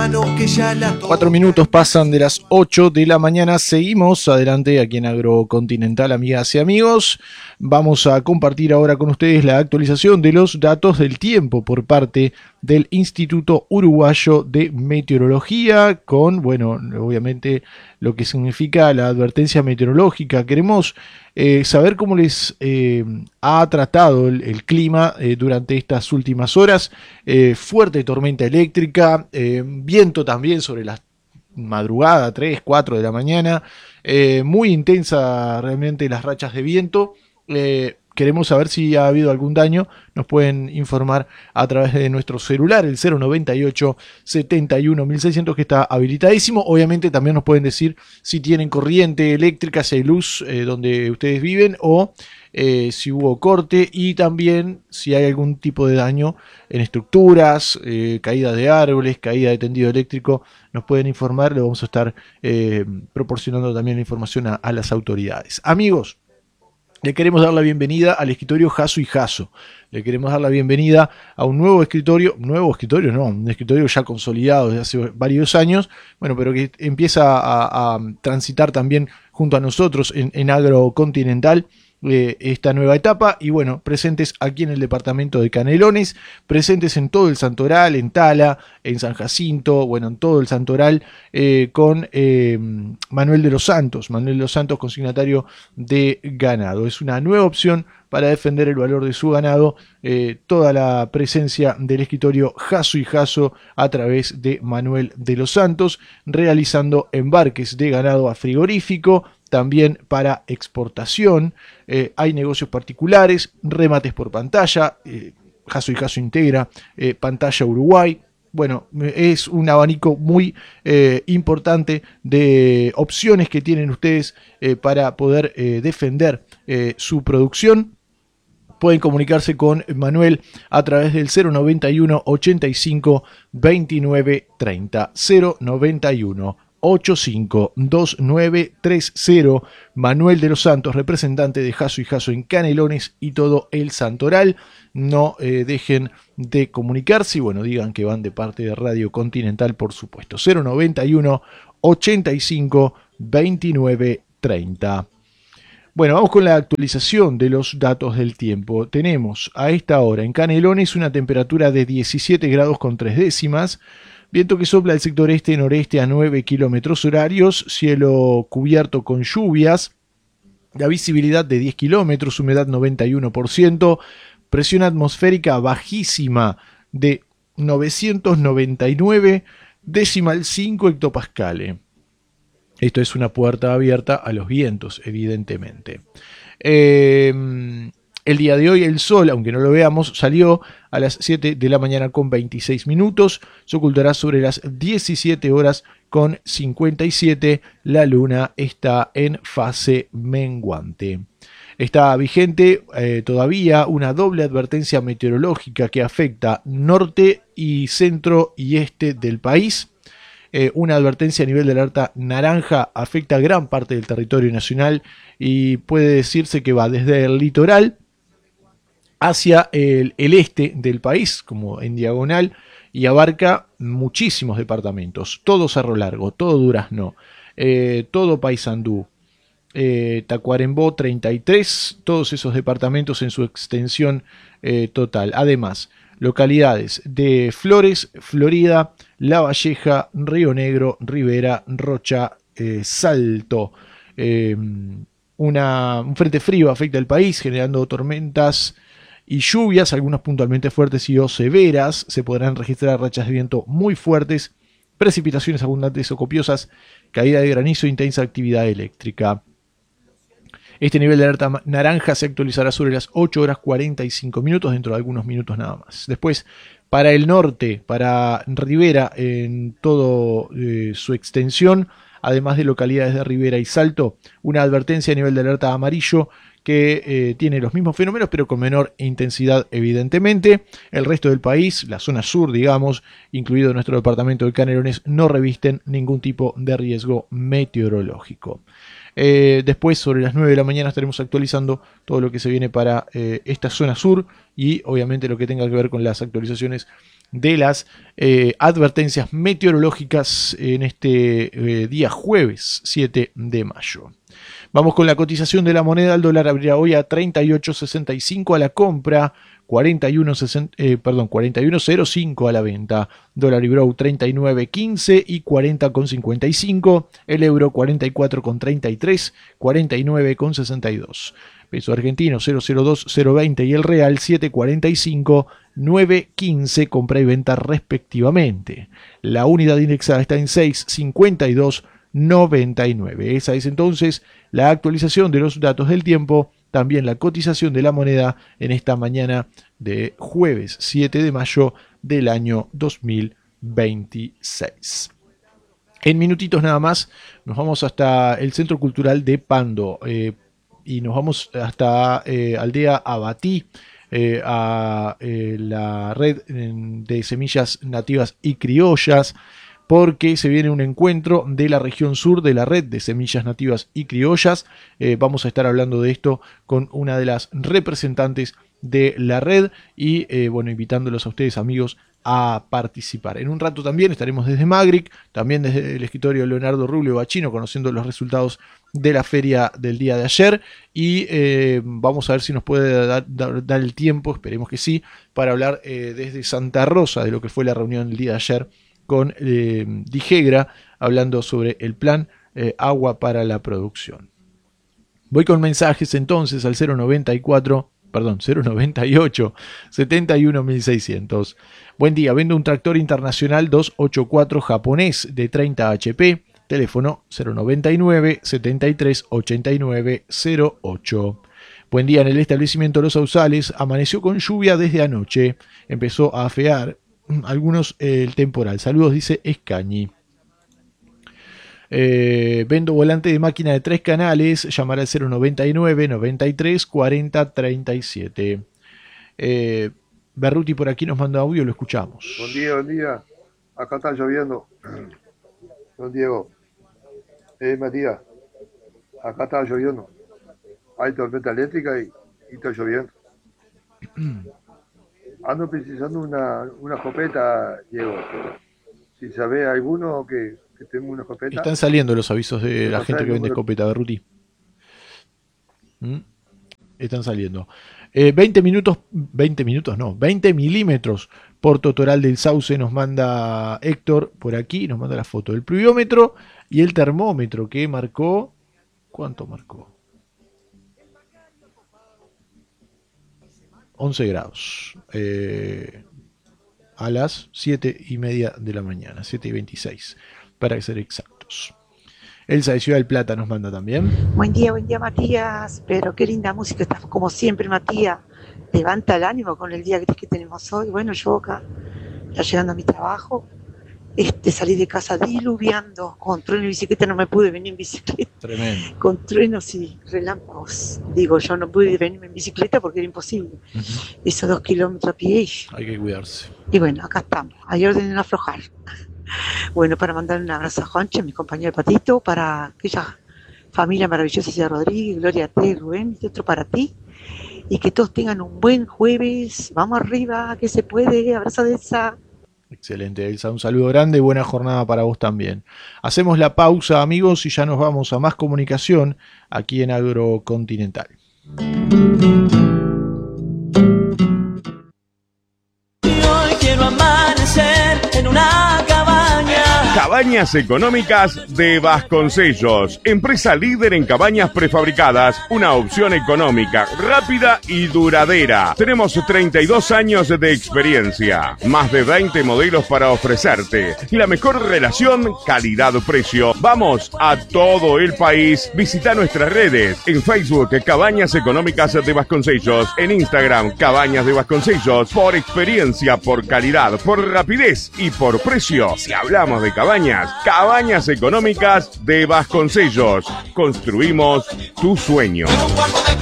4 minutos pasan de las 8 de la mañana. Seguimos adelante aquí en Agrocontinental, amigas y amigos. Vamos a compartir ahora con ustedes la actualización de los datos del tiempo por parte del Instituto Uruguayo de Meteorología, con, bueno, obviamente lo que significa la advertencia meteorológica. Queremos saber cómo les ha tratado el clima durante estas últimas horas. Fuerte tormenta eléctrica, viento también sobre la madrugada, 3, 4 de la mañana, muy intensa realmente las rachas de viento. Queremos saber si ha habido algún daño. Nos pueden informar a través de nuestro celular, el 098 71 1600, que está habilitadísimo. Obviamente también nos pueden decir si tienen corriente eléctrica, si hay luz donde ustedes viven, o si hubo corte, y también si hay algún tipo de daño en estructuras, caída de árboles, caída de tendido eléctrico. Nos pueden informar, le vamos a estar proporcionando también la información a las autoridades. Amigos, le queremos dar la bienvenida al escritorio Jasso y Jasso. Le queremos dar la bienvenida a un un escritorio ya consolidado desde hace varios años, bueno, pero que empieza a transitar también junto a nosotros en Agrocontinental esta nueva etapa. Y bueno, presentes aquí en el departamento de Canelones, presentes en todo el Santoral, en Tala, en San Jacinto, bueno, en todo el Santoral, con Manuel de los Santos, consignatario de ganado. Es una nueva opción para defender el valor de su ganado. Toda la presencia del escritorio Jasso y Jasso a través de Manuel de los Santos, realizando embarques de ganado a frigorífico, también para exportación. Hay negocios particulares, remates por pantalla. Jasso y Jasso integra Pantalla Uruguay. Bueno, es un abanico muy importante de opciones que tienen ustedes para poder defender su producción. Pueden comunicarse con Manuel a través del 091 85 29 30. 091 852930. Manuel de los Santos, representante de Jasso y Jasso en Canelones y todo el Santoral. No dejen de comunicarse y bueno, digan que van de parte de Radio Continental, por supuesto. 091 85 29 30. Bueno, vamos con la actualización de los datos del tiempo. Tenemos a esta hora en Canelones una temperatura de 17 grados con 3 décimas. Viento que sopla del sector este-noreste a 9 kilómetros horarios, cielo cubierto con lluvias, la visibilidad de 10 kilómetros, humedad 91%, presión atmosférica bajísima de 999,5 hectopascales. Esto es una puerta abierta a los vientos, evidentemente. El día de hoy el sol, aunque no lo veamos, salió a las 7 de la mañana con 26 minutos. Se ocultará sobre las 17 horas con 57. La luna está en fase menguante. Está vigente todavía una doble advertencia meteorológica que afecta norte y centro y este del país. Una advertencia a nivel de alerta naranja afecta gran parte del territorio nacional y puede decirse que va desde el litoral hacia el este del país, como en diagonal, y abarca muchísimos departamentos, todo Cerro Largo, todo Durazno, todo Paysandú, Tacuarembó 33, todos esos departamentos en su extensión total. Además, localidades de Flores, Florida, La Valleja, Río Negro, Rivera, Rocha, Salto. Un frente frío afecta el país, generando tormentas y lluvias, algunas puntualmente fuertes y o severas. Se podrán registrar rachas de viento muy fuertes, precipitaciones abundantes o copiosas, caída de granizo e intensa actividad eléctrica. Este nivel de alerta naranja se actualizará sobre las 8 horas 45 minutos, dentro de algunos minutos nada más. Después, para el norte, para Rivera, en toda su extensión, además de localidades de Rivera y Salto, una advertencia a nivel de alerta amarillo que tiene los mismos fenómenos pero con menor intensidad, evidentemente. El resto del país, la zona sur, digamos, incluido nuestro departamento de Canelones, no revisten ningún tipo de riesgo meteorológico. Después, sobre las 9 de la mañana, estaremos actualizando todo lo que se viene para esta zona sur y obviamente lo que tenga que ver con las actualizaciones de las advertencias meteorológicas en este día jueves 7 de mayo. Vamos con la cotización de la moneda. El dólar abrirá hoy a 38.65 a la compra, 41.05 a la venta. Dólar Euro 39.15 y 40.55. El euro 44.33, 49.62. Peso argentino 002.020 y el real 7.45, 9.15, compra y venta respectivamente. La unidad indexada está en 6.52.99. Esa es entonces la actualización de los datos del tiempo, también la cotización de la moneda en esta mañana de jueves 7 de mayo del año 2026. En minutitos nada más nos vamos hasta el Centro Cultural de Pando y nos vamos hasta Aldea Abatí, a la red de semillas nativas y criollas, porque se viene un encuentro de la región sur de la red de semillas nativas y criollas. Vamos a estar hablando de esto con una de las representantes de la red y bueno, invitándolos a ustedes, amigos, a participar. En un rato también estaremos desde Magric, también desde el escritorio Leonardo Rubio Bachino, conociendo los resultados de la feria del día de ayer y vamos a ver si nos puede dar el tiempo, esperemos que sí, para hablar desde Santa Rosa de lo que fue la reunión del día de ayer con Dijegra, hablando sobre el plan Agua para la Producción. Voy con mensajes entonces al 098 71600. Buen día, vendo un tractor internacional 284 japonés de 30 HP, teléfono 099 73 89 08. Buen día, en el establecimiento Los Sausales amaneció con lluvia desde anoche, empezó a afear algunos el temporal. Saludos, dice Escañi. Vendo volante de máquina de 3 canales, llamar al 099 93 40 37. Berruti por aquí nos manda audio, lo escuchamos. Buen día. Acá está lloviendo. Don Diego. Matías. Acá está lloviendo. Hay tormenta eléctrica y está lloviendo. Ando precisando una escopeta, Diego. Si sabe alguno que tenga una escopeta. Están saliendo los avisos de la gente que vende escopeta, Berruti. Están saliendo. 20 milímetros por Totoral del Sauce nos manda Héctor por aquí, nos manda la foto del pluviómetro y el termómetro que marcó. ¿Cuánto marcó? 11 grados. A las 7:30 de la mañana, 7:26, para ser exactos. Elsa de Ciudad del Plata nos manda también. Buen día, Matías. Pero qué linda música está, como siempre, Matías. Levanta el ánimo con el día gris que tenemos hoy. Bueno, yo acá, ya llegando a mi trabajo, salí de casa diluviando, con trueno y bicicleta, no me pude venir en bicicleta. Tremendo. Con truenos y relámpagos. Digo, yo no pude venirme en bicicleta porque era imposible. Esos 2 kilómetros a pie. Hay que cuidarse. Y bueno, acá estamos. Hay orden de no aflojar. Bueno, para mandar un abrazo a Juanche, mi compañero de Patito, para aquella familia maravillosa de Rodríguez, Gloria T, Rubén, y otro para ti. Y que todos tengan un buen jueves. Vamos arriba, que se puede. Abrazo de esa. Excelente, Elsa. Un saludo grande y buena jornada para vos también. Hacemos la pausa, amigos, y ya nos vamos a más comunicación aquí en Agrocontinental. Hoy quiero amanecer en una cabaña. Cabañas Económicas de Vasconcellos, empresa líder en cabañas prefabricadas, una opción económica, rápida y duradera. Tenemos 32 años de experiencia, más de 20 modelos para ofrecerte y la mejor relación calidad-precio. Vamos a todo el país. Visita nuestras redes en Facebook Cabañas Económicas de Vasconcellos, en Instagram Cabañas de Vasconcellos. Por experiencia, por calidad, por rapidez y por precio. Si hablamos de Cabañas Económicas de Vasconcellos. Construimos tu sueño.